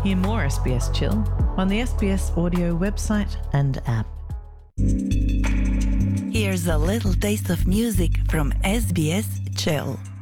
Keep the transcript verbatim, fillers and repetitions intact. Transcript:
Hear more S B S Chill on the S B S Audio website and app. Here's a little taste of music from S B S Chill.